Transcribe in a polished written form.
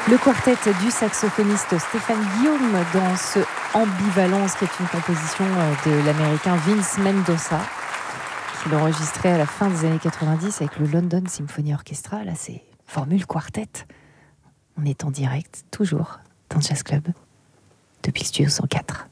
Le quartet du saxophoniste Stéphane Guillaume dans ce Ambivalence, qui est une composition de l'américain Vince Mendoza, qu'il enregistrait à la fin des années 90 avec le London Symphony Orchestra. Là, c'est formule quartet. On est en direct, toujours, dans le Jazz Club, depuis le Studio 104.